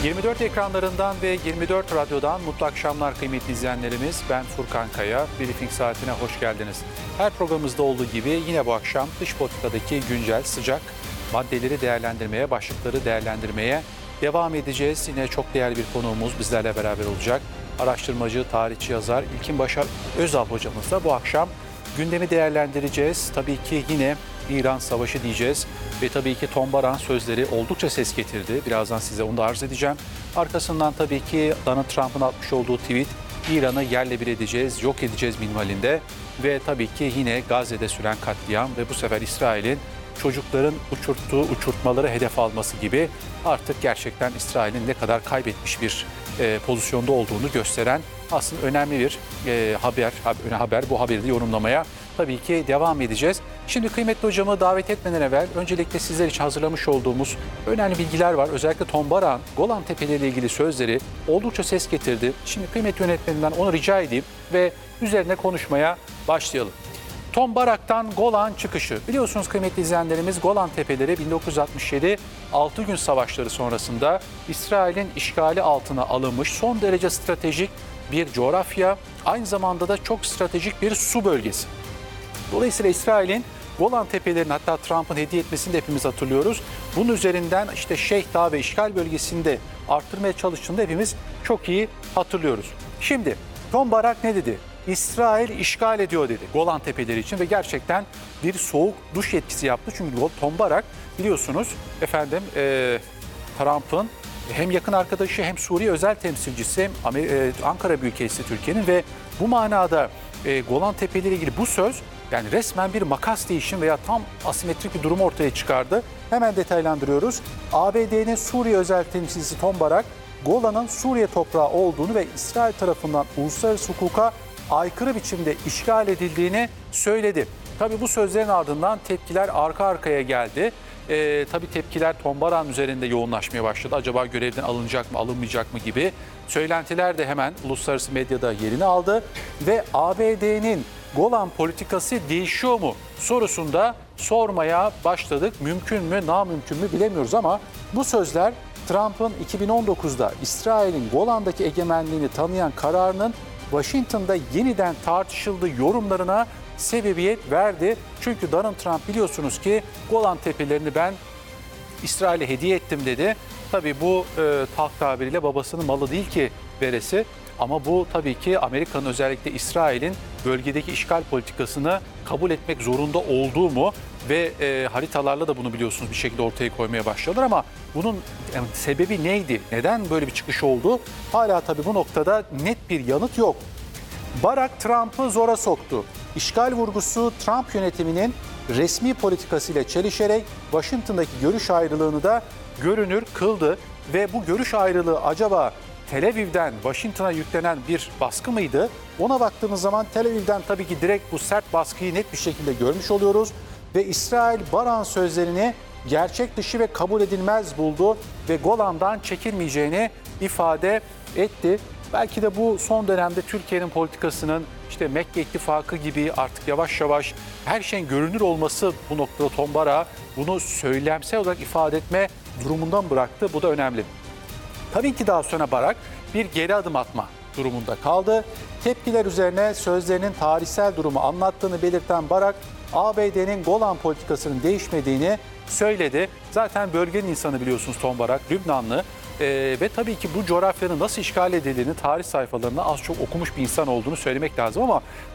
24 ekranlarından ve 24 radyodan mutlu akşamlar kıymetli izleyenlerimiz. Ben Furkan Kaya. Briefing saatine hoş geldiniz. Her programımızda olduğu gibi yine bu akşam dış politikadaki güncel, sıcak maddeleri değerlendirmeye, başlıkları değerlendirmeye devam edeceğiz. Yine çok değerli bir konuğumuz bizlerle beraber olacak. Araştırmacı, tarihçi, yazar İlkin Başar Özal hocamızla bu akşam gündemi değerlendireceğiz. Tabii ki yine İran Savaşı diyeceğiz ve tabii ki Tom Barak'ın sözleri oldukça ses getirdi. Birazdan size onu da arz edeceğim. Arkasından tabii ki Donald Trump'ın atmış olduğu tweet, İran'ı yerle bir edeceğiz, yok edeceğiz minvalinde ve tabii ki yine Gazze'de süren katliam ve bu sefer İsrail'in çocukların uçurttuğu uçurtmaları hedef alması gibi artık gerçekten İsrail'in ne kadar kaybetmiş bir pozisyonda olduğunu gösteren aslında önemli bir haber. Bu haberi de yorumlamaya tabii ki devam edeceğiz. Şimdi kıymetli hocamı davet etmeden evvel öncelikle sizler için hazırlamış olduğumuz önemli bilgiler var. Özellikle Tom Barak'ın Golan Tepeleri ile ilgili sözleri oldukça ses getirdi. Şimdi kıymetli yönetmeninden onu rica edeyim ve üzerine konuşmaya başlayalım. Tom Barak'tan Golan çıkışı. Biliyorsunuz kıymetli izleyenlerimiz, Golan Tepeleri 1967 6 gün savaşları sonrasında İsrail'in işgali altına alınmış son derece stratejik bir coğrafya, aynı zamanda da çok stratejik bir su bölgesi. Dolayısıyla İsrail'in Golan Tepelerini hatta Trump'ın hediye etmesini de hepimiz hatırlıyoruz. Bunun üzerinden işte Şeyh Dağı ve işgal bölgesinde arttırmaya çalıştığını da hepimiz çok iyi hatırlıyoruz. Şimdi Tom Barak ne dedi? İsrail işgal ediyor dedi Golan Tepeleri için ve gerçekten bir soğuk duş etkisi yaptı. Çünkü Tom Barak biliyorsunuz Trump'ın hem yakın arkadaşı hem Suriye özel temsilcisi hem Ankara Büyükelçisi Türkiye'nin ve bu manada Golan Tepeleri ile ilgili bu söz yani resmen bir makas değişim veya tam asimetrik bir durum ortaya çıkardı. Hemen detaylandırıyoruz. ABD'nin Suriye özel temsilcisi Tom Barak, Golan'ın Suriye toprağı olduğunu ve İsrail tarafından uluslararası hukuka aykırı biçimde işgal edildiğini söyledi. Tabii bu sözlerin ardından tepkiler arka arkaya geldi. Tabii tepkiler Tom Barak'ın üzerinde yoğunlaşmaya başladı. Acaba görevden alınacak mı, alınmayacak mı gibi söylentiler de hemen uluslararası medyada yerini aldı. Ve ABD'nin Golan politikası değişiyor mu sorusunda sormaya başladık. Mümkün mü, namümkün mü bilemiyoruz ama bu sözler Trump'ın 2019'da İsrail'in Golan'daki egemenliğini tanıyan kararının Washington'da yeniden tartışıldığı yorumlarına sebebiyet verdi. Çünkü Donald Trump biliyorsunuz ki Golan Tepelerini ben İsrail'e hediye ettim dedi. Tabii bu halk tabiriyle babasının malı değil ki veresi. Ama bu tabii ki Amerika'nın özellikle İsrail'in bölgedeki işgal politikasını kabul etmek zorunda olduğu mu ve haritalarla da bunu biliyorsunuz bir şekilde ortaya koymaya başladılar ama bunun sebebi neydi? Neden böyle bir çıkış oldu? Hala tabii bu noktada net bir yanıt yok. Barak Trump'ı zora soktu. İşgal vurgusu Trump yönetiminin resmi politikasıyla çelişerek Washington'daki görüş ayrılığını da görünür kıldı ve bu görüş ayrılığı acaba Tel Aviv'den Washington'a yüklenen bir baskı mıydı? Ona baktığımız zaman Tel Aviv'den tabii ki direkt bu sert baskıyı net bir şekilde görmüş oluyoruz. Ve İsrail Barak'ın sözlerini gerçek dışı ve kabul edilmez buldu ve Golan'dan çekilmeyeceğini ifade etti. Belki de bu son dönemde Türkiye'nin politikasının işte Mekke İttifakı gibi artık yavaş yavaş her şeyin görünür olması bu noktada Tom Barak'ı bunu söylemsel olarak ifade etme durumundan bıraktı. Bu da önemli. Tabii ki daha sonra Barak bir geri adım atma durumunda kaldı. Tepkiler üzerine sözlerinin tarihsel durumu anlattığını belirten Barak, ABD'nin Golan politikasının değişmediğini söyledi. Zaten bölgenin insanı biliyorsunuz Tom Barak, Lübnanlı ve tabii ki bu coğrafyanın nasıl işgal edildiğini tarih sayfalarında az çok okumuş bir insan olduğunu söylemek lazım ama